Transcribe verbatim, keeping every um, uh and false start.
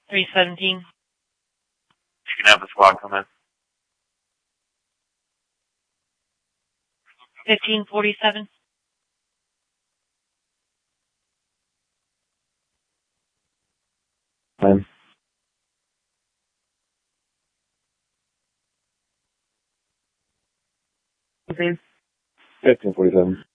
three seventeen. You can have the squad come in. fifteen forty-seven. Fine. Okay. fifteen forty-seven.